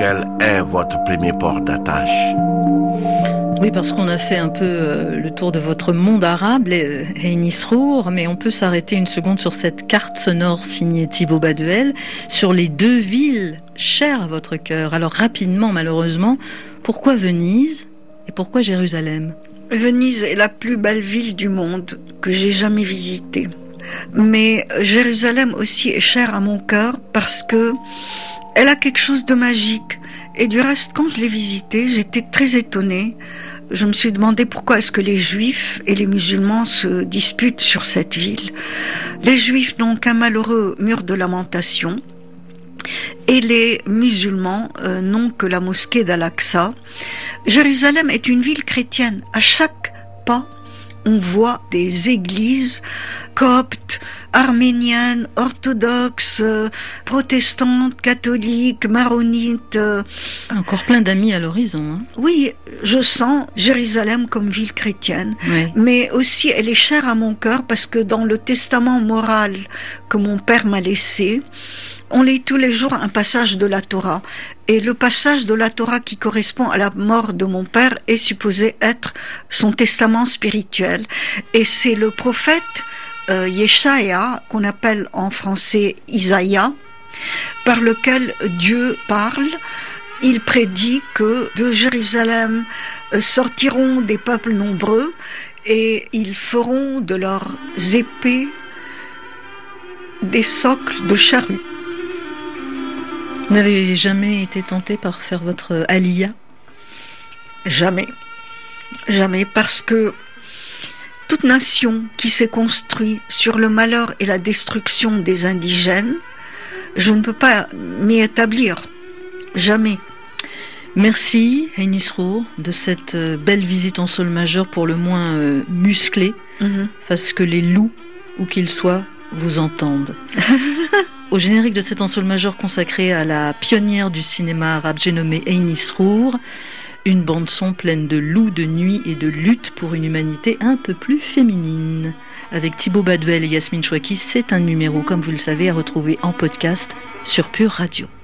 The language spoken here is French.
quel est votre premier port d'attache? Oui, parce qu'on a fait un peu le tour de votre monde arabe, Hein Isrour, mais on peut s'arrêter une seconde sur cette carte sonore signée Thibaut Baduel, sur les deux villes chères à votre cœur. Alors rapidement, malheureusement, pourquoi Venise et pourquoi Jérusalem? Venise est la plus belle ville du monde que j'ai jamais visitée. Mais Jérusalem aussi est chère à mon cœur parce que elle a quelque chose de magique. Et du reste, quand je l'ai visitée, j'étais très étonnée. Je me suis demandé pourquoi est-ce que les Juifs et les musulmans se disputent sur cette ville. Les Juifs n'ont qu'un malheureux mur de lamentation et les musulmans n'ont que la mosquée d'Al-Aqsa. Jérusalem est une ville chrétienne. À chaque pas, on voit des églises coptes, arméniennes, orthodoxes, protestantes, catholiques, maronites. Encore plein d'amis à l'horizon. Hein. Oui, je sens Jérusalem comme ville chrétienne, oui. Mais aussi elle est chère à mon cœur parce que dans le testament moral que mon père m'a laissé, on lit tous les jours un passage de la Torah. Et le passage de la Torah qui correspond à la mort de mon père est supposé être son testament spirituel. Et c'est le prophète Yeshaya, qu'on appelle en français Isaïa, par lequel Dieu parle. Il prédit que de Jérusalem sortiront des peuples nombreux et ils feront de leurs épées des socles de charrues. Vous n'avez jamais été tenté par faire votre Aliyah? Jamais. Jamais, parce que toute nation qui s'est construite sur le malheur et la destruction des indigènes, je ne peux pas m'y établir. Jamais. Merci, Hein Isrour, de cette belle visite en sol majeur pour le moins musclée, parce que les loups, où qu'ils soient, vous entendent. Au générique de cet ensemble majeur consacré à la pionnière du cinéma arabe, j'ai nommé Hein Isrour, une bande-son pleine de loups, de nuit et de lutte pour une humanité un peu plus féminine. Avec Thibaut Baduel et Yasmine Chouaki, c'est un numéro, comme vous le savez, à retrouver en podcast sur Pure Radio.